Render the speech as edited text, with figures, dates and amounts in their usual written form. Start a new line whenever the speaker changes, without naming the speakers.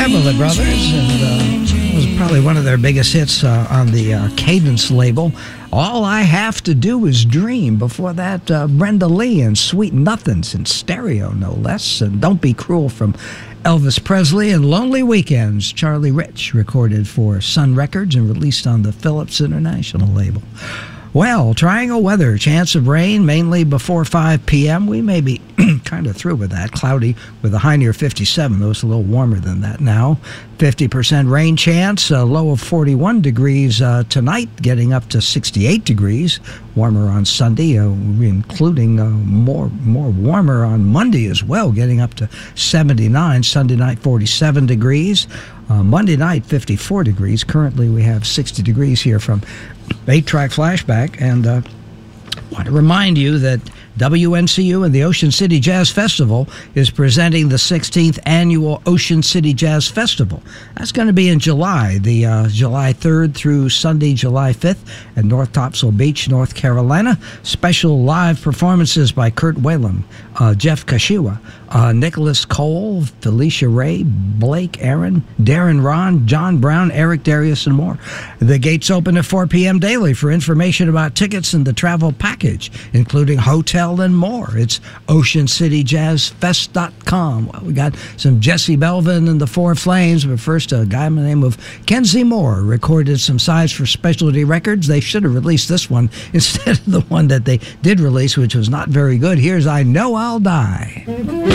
Everly Brothers, and it was probably one of their biggest hits on the Cadence label. All I Have to Do Is Dream. Before that, Brenda Lee and Sweet Nothings in stereo, no less. And Don't Be Cruel from Elvis Presley, and Lonely Weekends, Charlie Rich, recorded for Sun Records and released on the Philips International label. Well, Triangle weather, chance of rain mainly before 5 p.m. We may be kind of through with that. Cloudy with a high near 57, though it's a little warmer than that now. 50% rain chance, a low of 41 degrees tonight, getting up to 68 degrees. Warmer on Sunday, including more warmer on Monday as well, getting up to 79. Sunday night, 47 degrees. Monday night, 54 degrees. Currently, we have 60 degrees here from 8-Track Flashback, and I want to remind you that WNCU and the Ocean City Jazz Festival is presenting the 16th Annual Ocean City Jazz Festival. That's going to be in July, the July 3rd through Sunday, July 5th at North Topsail Beach, North Carolina. Special live performances by Kurt Whalum, Jeff Kashiwa, Nicholas Cole, Felicia Ray, Blake Aaron, Darren Ron, John Brown, Eric Darius, and more. The gates open at 4 p.m. daily. For information about tickets and the travel package, including hotel and more, it's OceanCityJazzFest.com. Well, we got some Jesse Belvin and the Four Flames, but first, a guy by the name of Kenzie Moore recorded some sides for Specialty Records. They should have released this one instead of the one that they did release, which was not very good. Here's I Know I'll Die.